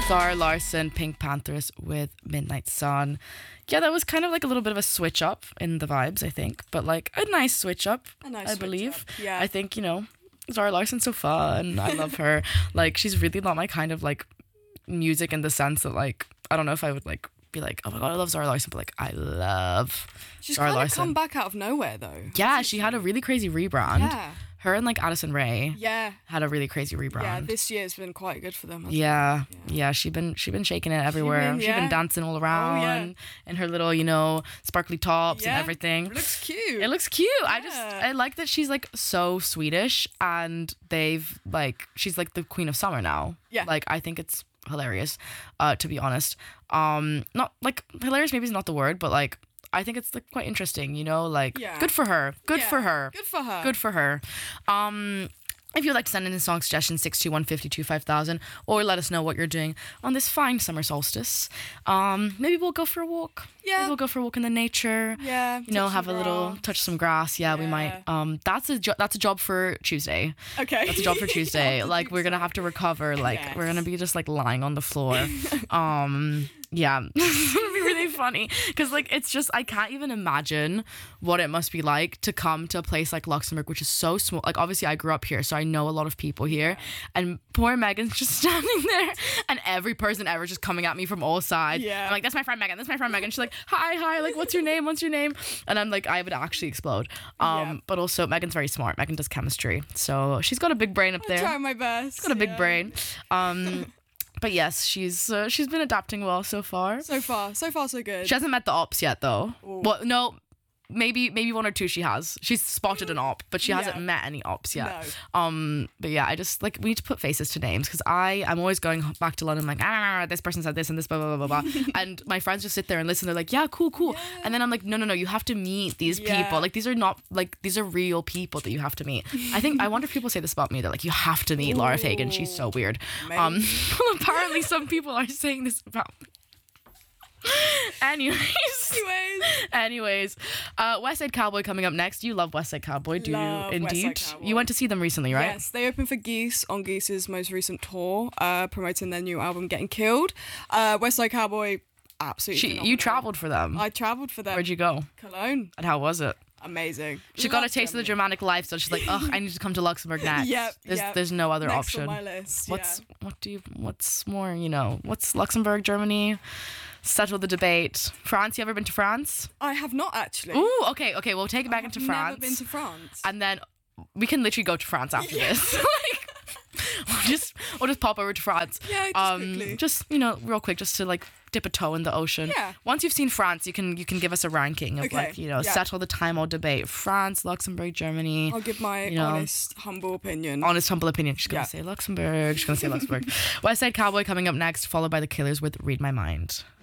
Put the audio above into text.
Zara Larsson, Pink Panthers with Midnight Sun. Yeah, that was kind of like a little bit of a switch up in the vibes, I think. But like a nice switch up, I believe. Yeah. I think, Zara Larsson's so fun. I love her. Like, she's really not my kind of like music in the sense that like, I don't know if I would like be like, oh my God, I love Zara Larsson, but like, I love She's Zara kind of Larsson. come back out of nowhere though. Yeah, she had a really crazy rebrand. Yeah. Her and like Addison Rae had a really crazy rebrand. Yeah, this year's been quite good for them. Yeah, she's been shaking it everywhere. She's been dancing all around in her little, sparkly tops and everything. It looks cute. It looks cute. Yeah. I like that she's like so Swedish and she's like the queen of summer now. Yeah. Like I think it's hilarious, to be honest. Not like hilarious maybe is not the word, but like I think it's like quite interesting, good for her. Good for her. Good for her. Good for her. If you'd like to send in a song suggestion, 621-52-5000, or let us know what you're doing on this fine summer solstice. Maybe we'll go for a walk. Yeah. Maybe we'll go for a walk in the nature. Yeah. Have a little touch some grass. Yeah, we might. That's a job for Tuesday. Okay. That's a job for Tuesday. Like we're gonna have to recover. Like we're gonna be just like lying on the floor. Yeah, it's gonna be really funny because like it's just I can't even imagine what it must be like to come to a place like Luxembourg, which is so small. Like obviously I grew up here, so I know a lot of people here, and poor Megan's just standing there, and every person ever just coming at me from all sides. Yeah, I'm like, that's my friend Megan. That's my friend Megan. She's like, hi, like what's your name? What's your name? And I'm like, I would actually explode. But also Megan's very smart. Megan does chemistry, so she's got a big brain up there. I try my best. She's got a big brain. But yes, she's been adapting well so far. So far, so good. She hasn't met the ops yet, though. Ooh. Well, no, maybe one or two she has. She's spotted an op, but she hasn't met any ops yet. No. But yeah, I just like we need to put faces to names because I'm always going back to London like this person said this and this blah blah blah blah blah, and my friends just sit there and listen. They're like, yeah, cool, Yeah. and then I'm like, no, you have to meet these people. Like these are not like these are real people that you have to meet. I wonder if people say this about me. They're like, you have to meet Laura Fagan. She's so weird. Well, apparently some people are saying this about me. Anyways, West Side Cowboy coming up next. You love West Side Cowboy, do Love you? Indeed. West Side Cowboy. You went to see them recently, right? Yes, they opened for Geese on Geese's most recent tour, promoting their new album Getting Killed. West Side Cowboy, absolutely phenomenal. You traveled for them. I traveled for them. Where'd you go? Cologne. And how was it? Amazing. She got a taste of the Germanic life, so she's like, I need to come to Luxembourg next. There's no other next option. on my list. What's more, what's Luxembourg, Germany? Settle the debate. France, you ever been to France? I have not actually. Ooh, okay, we'll take it back into France. Never been to France. And then we can literally go to France after this. We'll just pop over to France. Yeah, quickly. Just real quick, just to like dip a toe in the ocean. Yeah. Once you've seen France, you can give us a ranking of settle the time or debate. France, Luxembourg, Germany. I'll give my honest, humble opinion. Honest, humble opinion. She's gonna say Luxembourg. West Side Cowboy coming up next, followed by The Killers with Read My Mind.